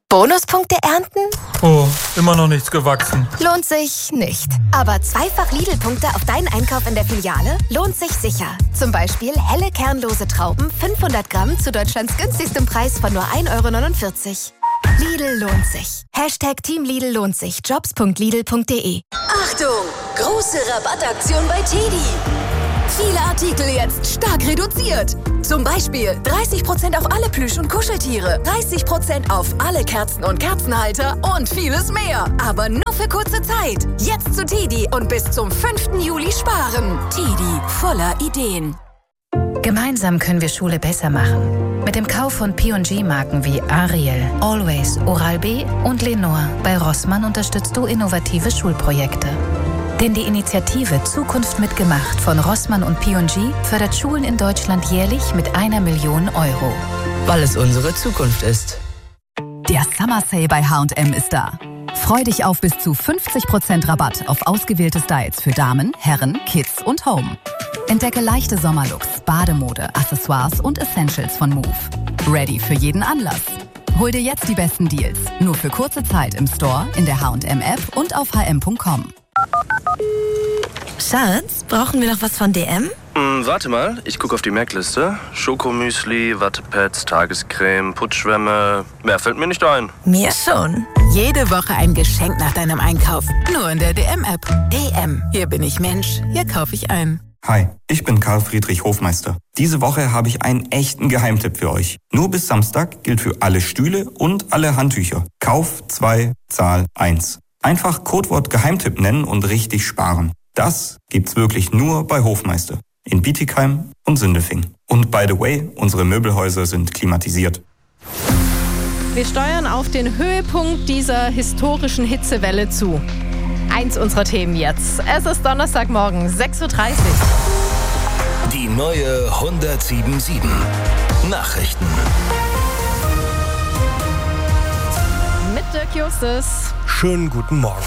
Bonuspunkte ernten? Oh, immer noch nichts gewachsen. Lohnt sich nicht. Aber zweifach Lidl-Punkte auf deinen Einkauf in der Filiale lohnt sich sicher. Zum Beispiel helle kernlose Trauben 500 Gramm zu Deutschlands günstigstem Preis von nur 1,49 €. Lidl lohnt sich. Team Lidl lohnt sich. Jobs.lidl.de. Achtung! Große Rabattaktion bei TEDi. Viele Artikel jetzt stark reduziert. Zum Beispiel 30% auf alle Plüsch- und Kuscheltiere, 30% auf alle Kerzen und Kerzenhalter und vieles mehr. Aber nur für kurze Zeit. Jetzt zu TEDi und bis zum 5. Juli sparen. TEDi, voller Ideen. Gemeinsam können wir Schule besser machen. Mit dem Kauf von P&G-Marken wie Ariel, Always, Oral-B und Lenore bei Rossmann unterstützt du innovative Schulprojekte. Denn die Initiative Zukunft mitgemacht von Rossmann und P&G fördert Schulen in Deutschland jährlich mit 1 Million €. Weil es unsere Zukunft ist. Der Summer Sale bei H&M ist da. Freu dich auf bis zu 50% Rabatt auf ausgewählte Styles für Damen, Herren, Kids und Home. Entdecke leichte Sommerlooks, Bademode, Accessoires und Essentials von Move. Ready für jeden Anlass. Hol dir jetzt die besten Deals. Nur für kurze Zeit im Store, in der H&M-App und auf hm.com. Schatz, brauchen wir noch was von DM? Warte mal, ich gucke auf die Merkliste. Schokomüsli, Wattepads, Tagescreme, Putzschwämme. Mehr fällt mir nicht ein. Mir schon. Jede Woche ein Geschenk nach deinem Einkauf. Nur in der DM-App. DM. Hier bin ich Mensch. Hier kaufe ich ein. Hi, ich bin Karl Friedrich Hofmeister. Diese Woche habe ich einen echten Geheimtipp für euch. Nur bis Samstag gilt für alle Stühle und alle Handtücher. Kauf 2, Zahl 1. Einfach Codewort Geheimtipp nennen und richtig sparen. Das gibt's wirklich nur bei Hofmeister. In Bietigheim und Sindelfingen. Und by the way, unsere Möbelhäuser sind klimatisiert. Wir steuern auf den Höhepunkt dieser historischen Hitzewelle zu. Eins unserer Themen jetzt. Es ist Donnerstagmorgen, 6:30 Uhr. Die neue 107.7 Nachrichten. Mit Dirk Justus. Schönen guten Morgen.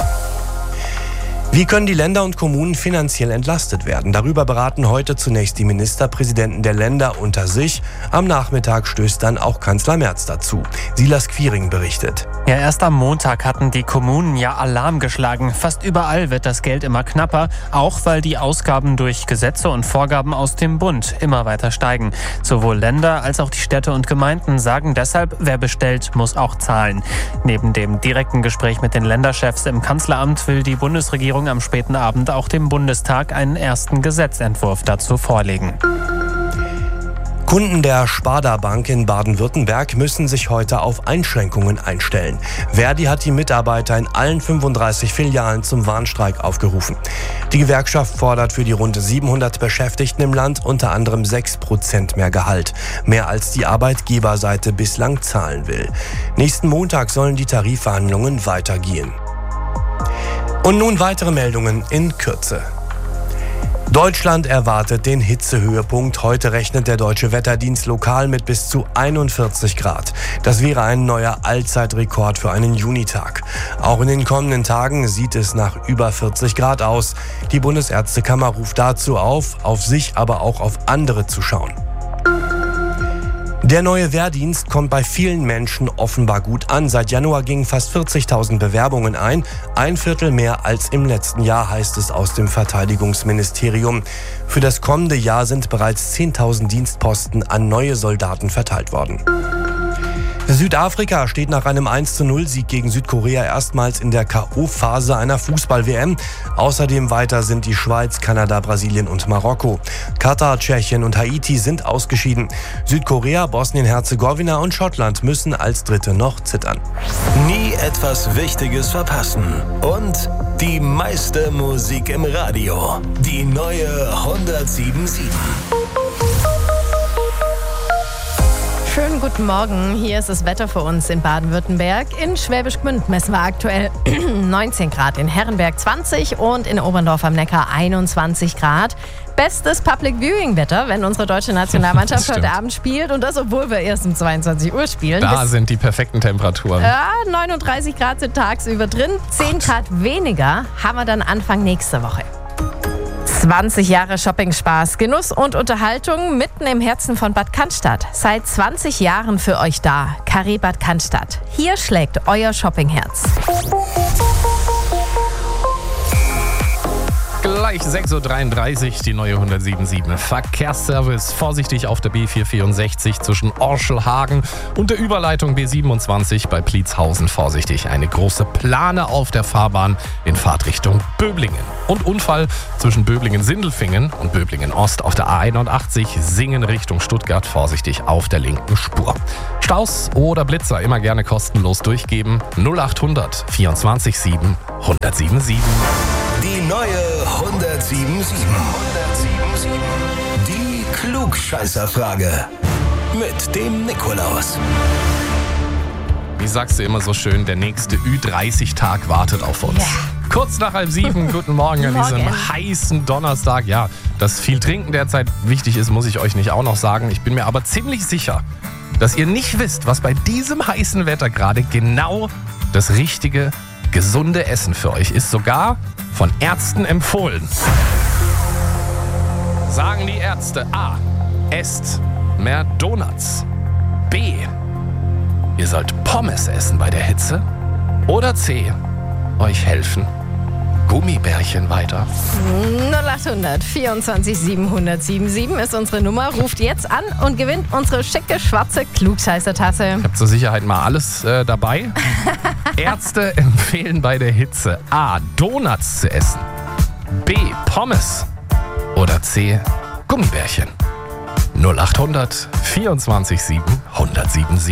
Wie können die Länder und Kommunen finanziell entlastet werden? Darüber beraten heute zunächst die Ministerpräsidenten der Länder unter sich. Am Nachmittag stößt dann auch Kanzler Merz dazu. Silas Quiring berichtet. Ja, erst am Montag hatten die Kommunen ja Alarm geschlagen. Fast überall wird das Geld immer knapper, auch weil die Ausgaben durch Gesetze und Vorgaben aus dem Bund immer weiter steigen. Sowohl Länder als auch die Städte und Gemeinden sagen deshalb, wer bestellt, muss auch zahlen. Neben dem direkten Gespräch mit den Länderchefs im Kanzleramt will die Bundesregierung am späten Abend auch dem Bundestag einen ersten Gesetzentwurf dazu vorlegen. Kunden der Sparda Bank in Baden-Württemberg müssen sich heute auf Einschränkungen einstellen. Verdi hat die Mitarbeiter in allen 35 Filialen zum Warnstreik aufgerufen. Die Gewerkschaft fordert für die rund 700 Beschäftigten im Land unter anderem 6% mehr Gehalt. Mehr als die Arbeitgeberseite bislang zahlen will. Nächsten Montag sollen die Tarifverhandlungen weitergehen. Und nun weitere Meldungen in Kürze. Deutschland erwartet den Hitzehöhepunkt. Heute rechnet der Deutsche Wetterdienst lokal mit bis zu 41 Grad. Das wäre ein neuer Allzeitrekord für einen Junitag. Auch in den kommenden Tagen sieht es nach über 40 Grad aus. Die Bundesärztekammer ruft dazu auf sich, aber auch auf andere zu schauen. Der neue Wehrdienst kommt bei vielen Menschen offenbar gut an. Seit Januar gingen fast 40.000 Bewerbungen ein. 1/4 mehr als im letzten Jahr, heißt es aus dem Verteidigungsministerium. Für das kommende Jahr sind bereits 10.000 Dienstposten an neue Soldaten verteilt worden. Südafrika steht nach einem 1:0-Sieg gegen Südkorea erstmals in der K.O.-Phase einer Fußball-WM. Außerdem weiter sind die Schweiz, Kanada, Brasilien und Marokko. Katar, Tschechien und Haiti sind ausgeschieden. Südkorea, Bosnien-Herzegowina und Schottland müssen als Dritte noch zittern. Nie etwas Wichtiges verpassen. Und die meiste Musik im Radio. Die neue 107.7. Schönen guten Morgen, hier ist das Wetter für uns in Baden-Württemberg. In Schwäbisch Gmünd messen wir aktuell 19 Grad, in Herrenberg 20 und in Oberndorf am Neckar 21 Grad. Bestes Public Viewing Wetter, wenn unsere deutsche Nationalmannschaft heute Abend spielt und das, obwohl wir erst um 22 Uhr spielen. Da sind die perfekten Temperaturen. Ja, 39 Grad sind tagsüber drin, 10 Grad weniger haben wir dann Anfang nächster Woche. 20 Jahre Shopping-Spaß, Genuss und Unterhaltung mitten im Herzen von Bad Cannstatt. Seit 20 Jahren für euch da. Carré Bad Cannstatt. Hier schlägt euer Shoppingherz. Gleich 6.33 Uhr, die neue 107.7 Verkehrsservice. Vorsichtig auf der B464 zwischen Orschelhagen und der Überleitung B27 bei Pliezhausen. Vorsichtig, eine große Plane auf der Fahrbahn in Fahrtrichtung Böblingen. Und Unfall zwischen Böblingen-Sindelfingen und Böblingen-Ost auf der A81 Singen Richtung Stuttgart. Vorsichtig auf der linken Spur. Staus oder Blitzer immer gerne kostenlos durchgeben. 0800 24 7 1077. Die neue 1077. Die Klugscheißerfrage mit dem Nikolaus. Wie sagst du immer so schön, der nächste Ü30-Tag wartet auf uns. Kurz nach 6:30, guten Morgen an diesem heißen Donnerstag. Ja, dass viel Trinken derzeit wichtig ist, muss ich euch nicht auch noch sagen. Ich bin mir aber ziemlich sicher, dass ihr nicht wisst, was bei diesem heißen Wetter gerade genau das richtige, gesunde Essen für euch ist. Sogar von Ärzten empfohlen. Sagen die Ärzte: A. Esst mehr Donuts. B. Ihr sollt Pommes essen bei der Hitze. Oder C. Euch helfen Gummibärchen weiter. 0800 24 7 1077 ist unsere Nummer. Ruft jetzt an und gewinnt unsere schicke schwarze Klugscheißer-Tasse. Ich habe zur Sicherheit mal alles dabei. Ärzte empfehlen bei der Hitze: A. Donuts zu essen. B. Pommes. Oder C. Gummibärchen. 0800 24 7 1077.